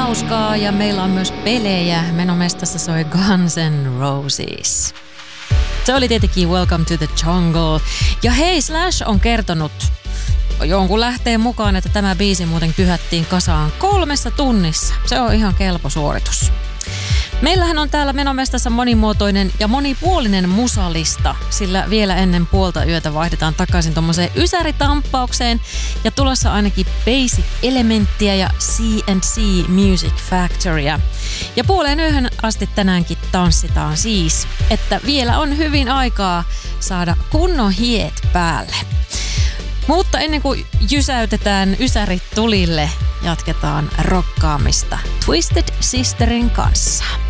hauskaa ja meillä on myös pelejä. Menomestassa soi Guns N' Roses. Se oli tietenkin Welcome to the Jungle. Ja hei, Slash on kertonut jonkun lähteen mukaan, että tämä biisi muuten kyhättiin kasaan 3 tunnissa. Se on ihan kelpo suoritus. Meillähän on täällä Menomestassa monimuotoinen ja monipuolinen musalista, sillä vielä ennen puolta yötä vaihdetaan takaisin tommoseen ysäritamppaukseen ja tulossa ainakin Basic Elementtiä ja C&C Music Factorya. Ja puoleen yöhön asti tänäänkin tanssitaan siis, että vielä on hyvin aikaa saada kunnon hiet päälle. Mutta ennen kuin jysäytetään ysärit tulille, jatketaan rokkaamista Twisted Sisterin kanssa.